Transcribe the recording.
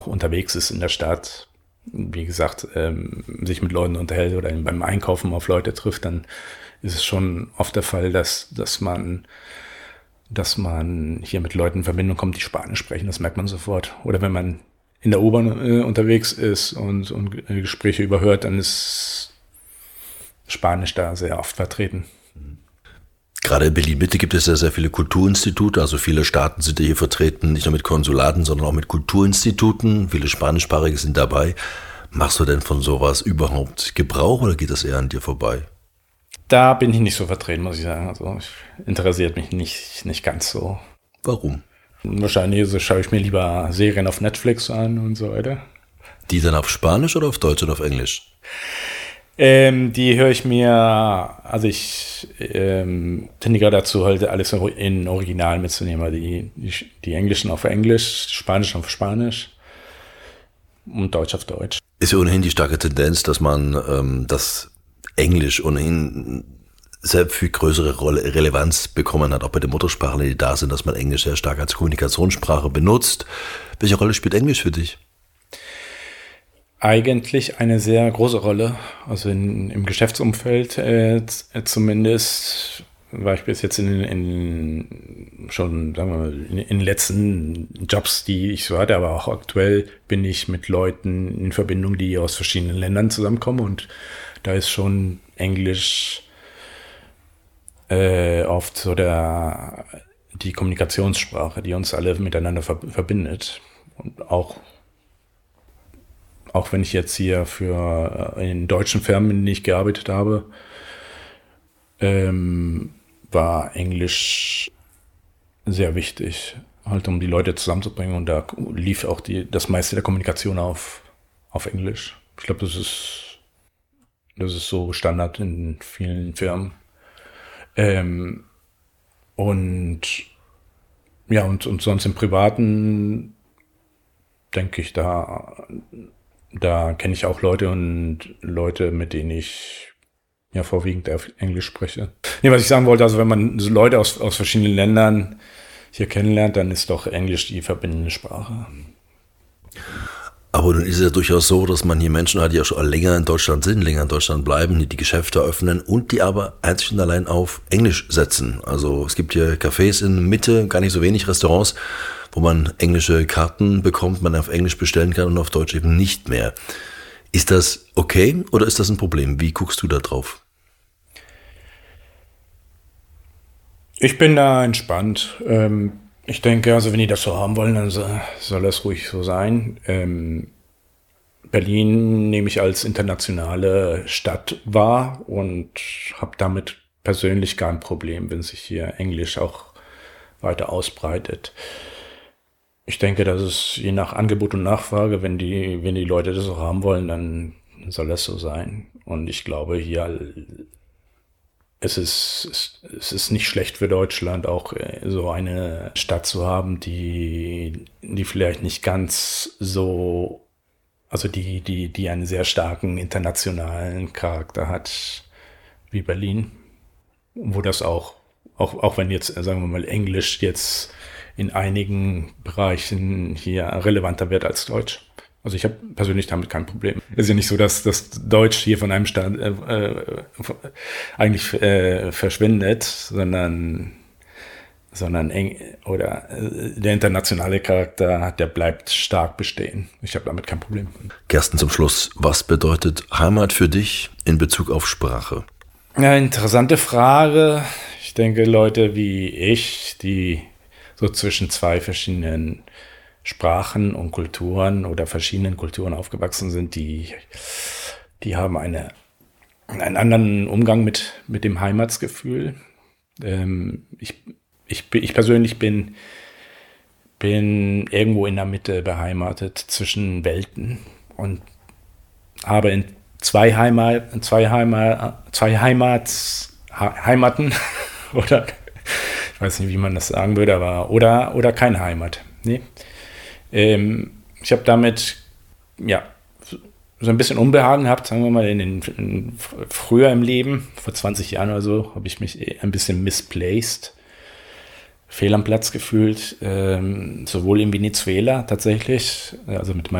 unterwegs ist in der Stadt, wie gesagt, sich mit Leuten unterhält oder beim Einkaufen auf Leute trifft, dann ist es schon oft der Fall, dass man hier mit Leuten in Verbindung kommt, die Spanisch sprechen. Das merkt man sofort. Oder wenn man in der U-Bahn unterwegs ist und Gespräche überhört, dann ist Spanisch da sehr oft vertreten. Gerade in Berlin-Mitte gibt es ja sehr viele Kulturinstitute, also viele Staaten sind ja hier vertreten, nicht nur mit Konsulaten, sondern auch mit Kulturinstituten. Viele Spanischsprachige sind dabei. Machst du denn von sowas überhaupt Gebrauch oder geht das eher an dir vorbei? Da bin ich nicht so vertreten, muss ich sagen. Also interessiert mich nicht ganz so. Warum? Wahrscheinlich schaue ich mir lieber Serien auf Netflix an und so weiter. Die dann auf Spanisch oder auf Deutsch oder auf Englisch? Die höre ich mir, also ich tendiere dazu, halt alles in Original mitzunehmen, weil die Englischen auf Englisch, Spanisch auf Spanisch und Deutsch auf Deutsch. Ist ja ohnehin die starke Tendenz, dass man das Englisch ohnehin sehr viel größere Relevanz bekommen hat, auch bei den Muttersprachlern, die da sind, dass man Englisch sehr stark als Kommunikationssprache benutzt. Welche Rolle spielt Englisch für dich? Eigentlich eine sehr große Rolle, also im Geschäftsumfeld zumindest war ich bis jetzt schon, sagen wir mal, in den letzten Jobs, die ich so hatte, aber auch aktuell bin ich mit Leuten in Verbindung, die aus verschiedenen Ländern zusammenkommen und da ist schon Englisch oft so die Kommunikationssprache, die uns alle miteinander verbindet. Und auch wenn ich jetzt hier in deutschen Firmen, in denen ich gearbeitet habe, war Englisch sehr wichtig, halt um die Leute zusammenzubringen. Und da lief auch das meiste der Kommunikation auf Englisch. Ich glaube, das ist so Standard in vielen Firmen. Und sonst im Privaten denke ich, da kenne ich auch Leute, mit denen ich ja vorwiegend auf Englisch spreche. Nee, was ich sagen wollte, also wenn man so Leute aus verschiedenen Ländern hier kennenlernt, dann ist doch Englisch die verbindende Sprache. Aber nun ist es ja durchaus so, dass man hier Menschen hat, die auch schon länger in Deutschland sind, länger in Deutschland bleiben, die Geschäfte öffnen und die aber einzig und allein auf Englisch setzen. Also es gibt hier Cafés in Mitte, gar nicht so wenig Restaurants, wo man englische Karten bekommt, man auf Englisch bestellen kann und auf Deutsch eben nicht mehr. Ist das okay oder ist das ein Problem? Wie guckst du da drauf? Ich bin da entspannt. Ich denke, also wenn die das so haben wollen, dann soll das ruhig so sein. Berlin nehme ich als internationale Stadt wahr und habe damit persönlich kein Problem, wenn sich hier Englisch auch weiter ausbreitet. Ich denke, dass es je nach Angebot und Nachfrage, wenn die Leute das auch haben wollen, dann soll das so sein. Und ich glaube, hier es ist nicht schlecht für Deutschland, auch so eine Stadt zu haben, die vielleicht nicht ganz so, also die einen sehr starken internationalen Charakter hat wie Berlin, wo das auch wenn jetzt, sagen wir mal, Englisch jetzt in einigen Bereichen hier relevanter wird als Deutsch. Also ich habe persönlich damit kein Problem. Es ist ja nicht so, dass das Deutsch hier von einem Staat eigentlich verschwindet, sondern der internationale Charakter, der bleibt stark bestehen. Ich habe damit kein Problem. Gersten, zum Schluss, was bedeutet Heimat für dich in Bezug auf Sprache? Ja, interessante Frage. Ich denke, Leute wie ich, die so zwischen zwei verschiedenen Sprachen und Kulturen oder verschiedenen Kulturen aufgewachsen sind, die haben einen anderen Umgang mit dem Heimatsgefühl. Ich persönlich bin irgendwo in der Mitte beheimatet zwischen Welten und habe in zwei Heimaten oder ich weiß nicht, wie man das sagen würde, aber oder keine Heimat. Nee. Ich habe damit so ein bisschen Unbehagen gehabt, sagen wir mal, früher im Leben, vor 20 Jahren oder so, habe ich mich ein bisschen misplaced fehl am Platz gefühlt, sowohl in Venezuela tatsächlich, also mit